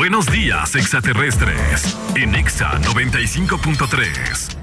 Buenos días, extraterrestres. En Exa 95.3.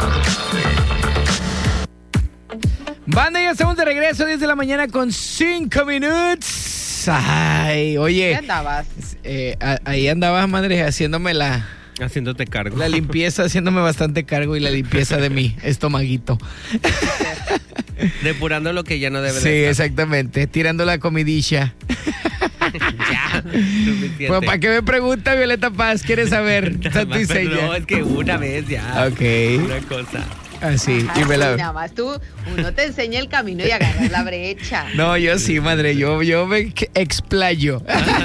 Banda, ya estamos de regreso, 10 de la mañana con 5 minutos. Ay, oye. ¿Qué andabas? Ahí andabas, madre, Haciéndote cargo. la limpieza, haciéndome bastante cargo y la limpieza de mi estomaguito. Depurando lo que ya no debe Sí, de estar. exactamente, tirando la comidilla. Ya, suficiente. Bueno, ¿para qué me pregunta Violeta Paz? ¿Quieres saber? Santo y seña. No, es que una vez ya. Ok. Una cosa. Así, Ajá, y me la... Nada más uno te enseña el camino y agarras la brecha. No, yo sí, madre, yo me explayo.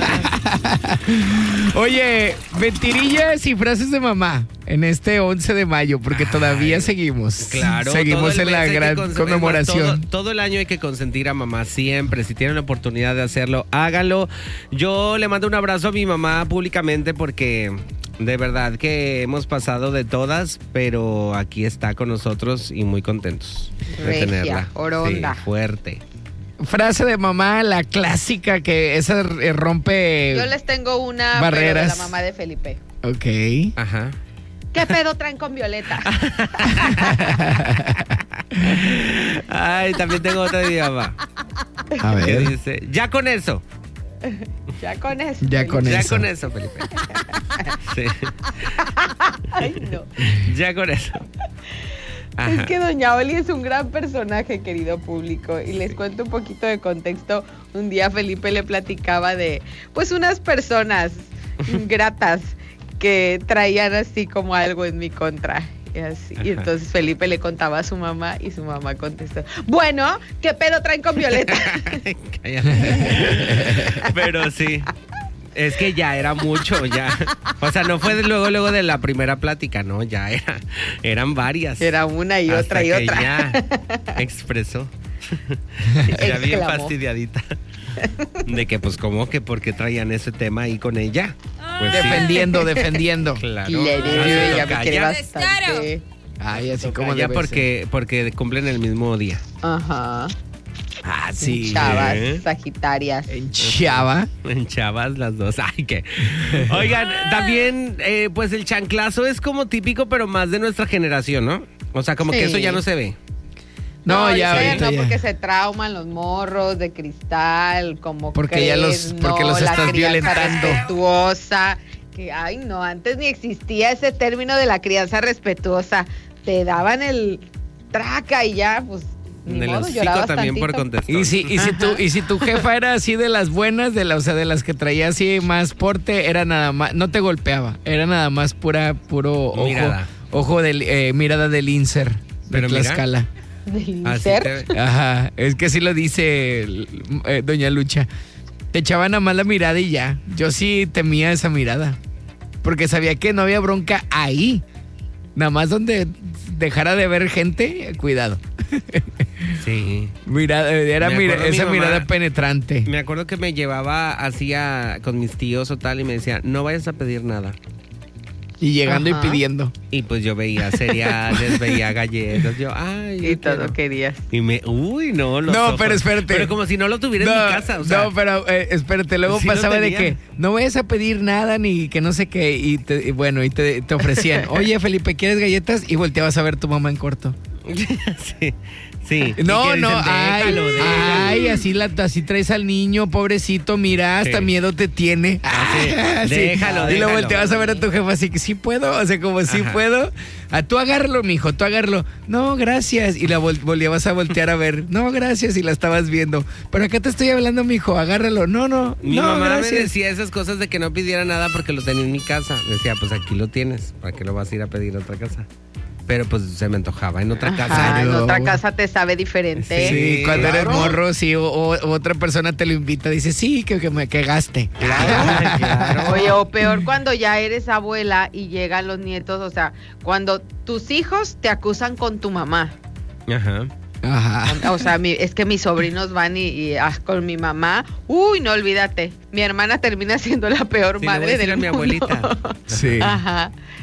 Oye, mentirillas y frases de mamá en este 11 de mayo, porque todavía seguimos. Claro. Seguimos todo el en la mes hay gran que conmemoración. Todo el año hay que consentir a mamá siempre. Si tienen la oportunidad de hacerlo, hágalo. Yo le mando un abrazo a mi mamá públicamente porque de verdad que hemos pasado de todas, pero aquí está con nosotros y muy contentos de Regia, tenerla. oronda. Sí, fuerte. Frase de mamá, la clásica, que esa rompe Yo les tengo una barreras. pero de la mamá de Felipe. Ok. Ajá. ¿Qué pedo traen con Violeta? Ay, también tengo otra de mi mamá. A Que ver. dice, ya con eso. Ya con eso. Ya con Ya eso. con eso, Felipe. Sí, Ay, no. ya con eso. Ajá. Es que Doña Oli es un gran personaje, querido público. Y les cuento un poquito de contexto. Un día Felipe le platicaba de, pues, unas personas gratas que traían así como algo en mi contra. Y así. Y entonces Felipe le contaba a su mamá y su mamá contestó, bueno, ¿qué pedo traen con Violeta? Cállate. Pero sí. Es que ya era mucho, ya. O sea, no fue luego de la primera plática, no, ya eran varias. Era una y Hasta otra y que otra. Ya expresó. Ya bien Exclamó. fastidiadita. De que, pues, ¿cómo que por qué traían ese tema ahí con ella? Pues sí. Defendiendo. Claro. Ella me quiere Calla. bastante. Ay, así como Ya debe ser. porque cumplen el mismo día. Ajá. Ah, sí. Chavas, ¿eh? sagitarias. En Chava. En chavas las dos. Ay, que. Oigan, también, pues el chanclazo es como típico, pero más de nuestra generación, ¿no? O sea, como que Sí. eso ya no se ve. No, ya ahorita ahorita no, ya. porque se trauman los morros de cristal, como Porque ya los- porque los la estás crianza violentando. respetuosa, que ay no, antes ni existía ese término de la crianza respetuosa, te daban el traca y ya, pues ni En el modo, hocico llorabas también por tantito. contestar. Y si tu jefa era así de las buenas, o sea, de las que traía así más porte, era nada más, no te golpeaba, era nada más puro ojo, Mirada. mirada del Inser de Pero mira. Tlaxcala. Del Así ser. te- Ajá, es que sí lo dice Doña Lucha. Te echaban a más la mirada y ya. Yo sí temía esa mirada. Porque sabía que no había bronca ahí. Nada más donde dejara de ver gente, cuidado. Sí. Mirada, Me acuerdo mi esa mamá- mirada penetrante. Me acuerdo que me llevaba así con mis tíos o tal y me decía, no vayas a pedir nada. Y llegando Ajá. y pidiendo. Y pues yo veía cereales, veía galletas, yo, ay, Y yo todo quiero. querías. Y no, los No, ojos. pero espérate. Pero como si no lo tuviera en mi casa, o sea. no, pero espérate, luego sí lo pasaba de tenía. que no vayas a pedir nada ni que no sé qué. Y te ofrecían, oye, Felipe, ¿quieres galletas? Y volteabas a ver tu mamá en corto. sí, sí. No, Y que no, dicen, déjalo, ay, déjalo. así traes al niño, pobrecito, mira, hasta Sí. miedo te tiene. Ah, sí. Sí. Déjalo, Y luego déjalo. volteabas a ver a tu jefa así que sí puedo, o sea, como sí Ajá. puedo. Tú agárralo, mijo, tú agárralo. No, gracias. Y la volvías a voltear a ver. No, gracias. Y la estabas viendo. Pero acá te estoy hablando, mijo, agárralo. No, Mi no, mamá gracias. me decía esas cosas de que no pidiera nada porque lo tenía en mi casa. Decía, pues aquí lo tienes, ¿para qué lo vas a ir a pedir a otra casa? Pero pues se me antojaba en otra Ajá, casa. en Claro. otra casa te sabe diferente. Sí, cuando eres Claro. morro, sí, o otra persona te lo invita, dice, sí, que gaste. Claro. Oye, o peor cuando ya eres abuela y llegan los nietos, o sea, cuando tus hijos te acusan con tu mamá. Ajá. Ajá. O sea, es que mis sobrinos van y con mi mamá. Uy, no olvídate. Mi hermana termina siendo la peor Sí, le voy a madre decir del a mi mundo. abuelita. Sí. Ajá.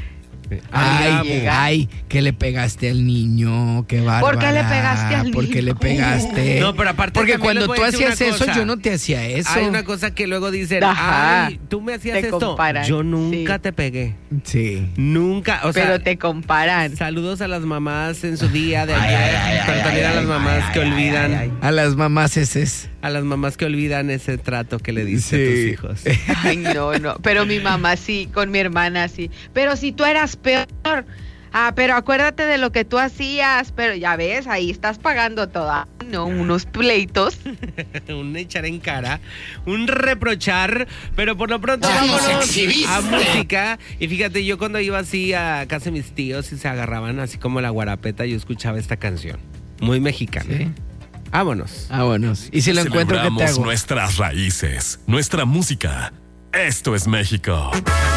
Ay, que le pegaste al niño, qué bárbara. ¿Por qué le pegaste al ¿Por qué niño? le pegaste? No, pero aparte porque también les cuando voy tú a decir hacías una eso, cosa. yo no te hacía eso. Hay una cosa que luego dicen, Ajá. ay, tú me hacías Te esto. comparan, Yo nunca sí. te pegué. Sí. Nunca, o sea, Pero te comparan. saludos a las mamás en su día de ayer, pero también a las mamás que olvidan, A las mamás eses. a las mamás que olvidan ese trato que le diste a Sí. tus hijos. Ay, no. Pero mi mamá sí, con mi hermana sí. Pero si tú eras peor. Pero acuérdate de lo que tú hacías. Pero ya ves, ahí estás pagando todo. No, unos pleitos. Un echar en cara, un reprochar, pero por lo pronto vámonos a música. Y fíjate, yo cuando iba así a casa de mis tíos y se agarraban así como la guarapeta, yo escuchaba esta canción, muy mexicana. Sí. Vámonos. Vámonos. Y si lo encuentro, ¿qué te Celebramos hago? nuestras raíces, nuestra música. Esto es México.